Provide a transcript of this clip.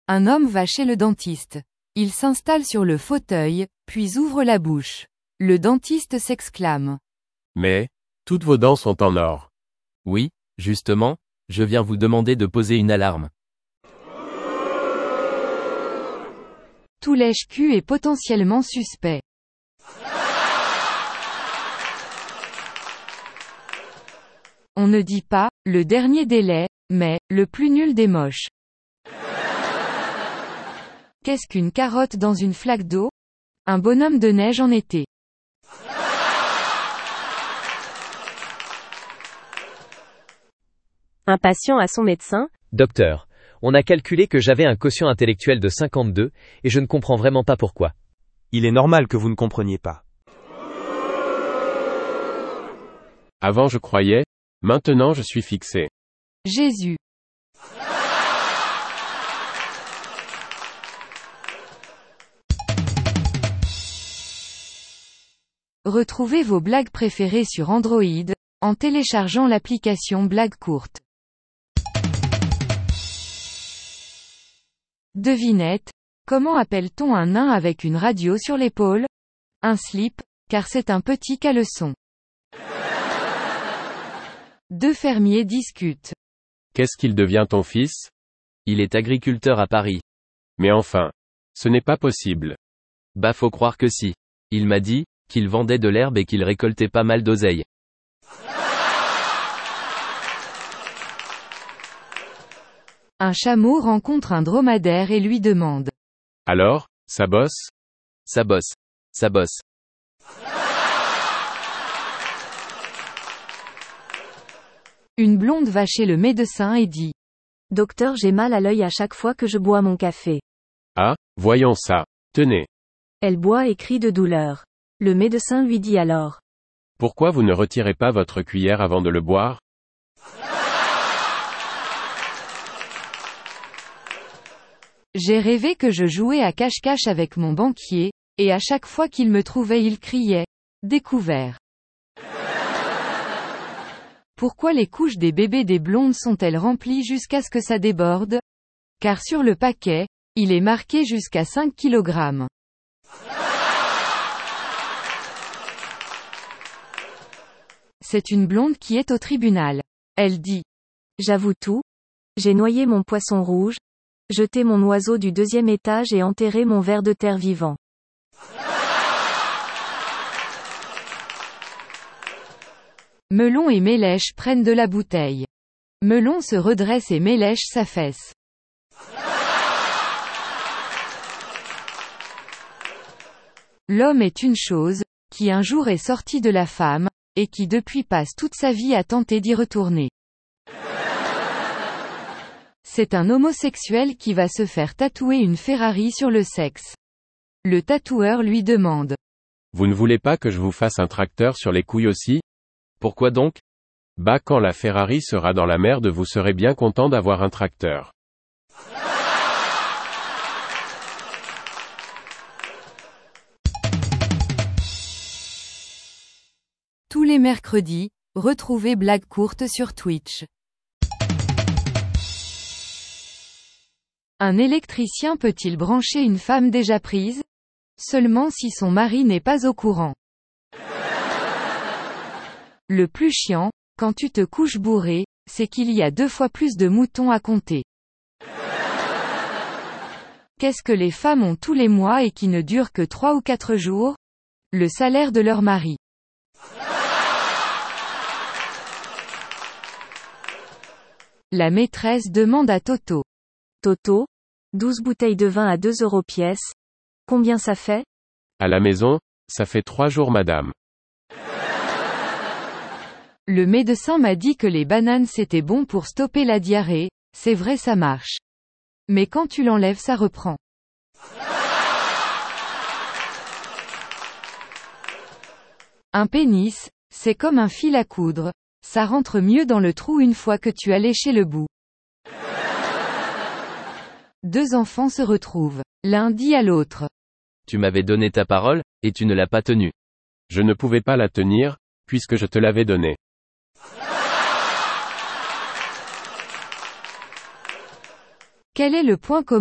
Un homme va chez le dentiste. Il s'installe sur le fauteuil, puis ouvre la bouche. Le dentiste s'exclame. Mais, toutes vos dents sont en or. Oui, justement, je viens vous demander de poser une alarme. Tout lèche-cul est potentiellement suspect. On ne dit pas, le dernier délai, mais, le plus nul des moches. Qu'est-ce qu'une carotte dans une flaque d'eau? Un bonhomme de neige en été. Un patient à son médecin. Docteur, on a calculé que j'avais un quotient intellectuel de 52, et je ne comprends vraiment pas pourquoi. Il est normal que vous ne compreniez pas. Avant je croyais, maintenant je suis fixé. Jésus. Retrouvez vos blagues préférées sur Android, en téléchargeant l'application Blagues courtes. Devinette, comment appelle-t-on un nain avec une radio sur l'épaule? Un slip, car c'est un petit caleçon. Deux fermiers discutent. Qu'est-ce qu'il devient ton fils? Il est agriculteur à Paris. Mais enfin, ce n'est pas possible. Bah faut croire que si. Il m'a dit qu'il vendait de l'herbe et qu'il récoltait pas mal d'oseille. Un chameau rencontre un dromadaire et lui demande. Alors, ça bosse? Ça bosse. Ça bosse. Une blonde va chez le médecin et dit. Docteur, j'ai mal à l'œil à chaque fois que je bois mon café. Ah, voyons ça. Tenez. Elle boit et crie de douleur. Le médecin lui dit alors. Pourquoi vous ne retirez pas votre cuillère avant de le boire? J'ai rêvé que je jouais à cache-cache avec mon banquier, et à chaque fois qu'il me trouvait il criait. Découvert. Pourquoi les couches des bébés des blondes sont-elles remplies jusqu'à ce que ça déborde? Car sur le paquet, il est marqué jusqu'à 5 kg. C'est une blonde qui est au tribunal. Elle dit. J'avoue tout. J'ai noyé mon poisson rouge, jeté mon oiseau du 2e étage et enterré mon ver de terre vivant. Melon et Mélèche prennent de la bouteille. Melon se redresse et Mélèche s'affaisse. L'homme est une chose, qui un jour est sortie de la femme, et qui depuis passe toute sa vie à tenter d'y retourner. C'est un homosexuel qui va se faire tatouer une Ferrari sur le sexe. Le tatoueur lui demande. Vous ne voulez pas que je vous fasse un tracteur sur les couilles aussi? Pourquoi donc? Bah quand la Ferrari sera dans la merde vous serez bien content d'avoir un tracteur. Tous les mercredis, retrouvez Blagues courtes sur Twitch. Un électricien peut-il brancher une femme déjà prise? Seulement si son mari n'est pas au courant. Le plus chiant, quand tu te couches bourré, c'est qu'il y a 2 fois plus de moutons à compter. Qu'est-ce que les femmes ont tous les mois et qui ne durent que 3 ou 4 jours? Le salaire de leur mari. La maîtresse demande à Toto. Toto, 12 bouteilles de vin à 2 € pièce. Combien ça fait? À la maison, ça fait 3 jours madame. Le médecin m'a dit que les bananes c'était bon pour stopper la diarrhée, c'est vrai ça marche. Mais quand tu l'enlèves ça reprend. Un pénis, c'est comme un fil à coudre, ça rentre mieux dans le trou une fois que tu as léché le bout. 2 enfants se retrouvent. L'un dit à l'autre. Tu m'avais donné ta parole, et tu ne l'as pas tenue. Je ne pouvais pas la tenir, puisque je te l'avais donnée. Quel est le point commun